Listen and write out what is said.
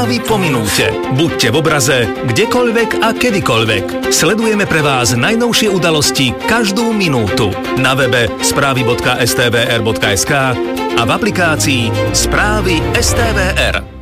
Správy po minúte. Buďte v obraze, kdekoľvek a kedykoľvek. Sledujeme pre vás najnovšie udalosti každú minútu. Na webe správy.stvr.sk a v aplikácii Správy STVR.